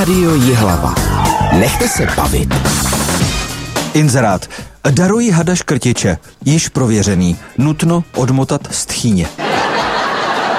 Rádio Jihlava. Nechte se bavit. Inzerát. Daruji hada škrtiče. Již prověřený. Nutno odmotat z tchýně.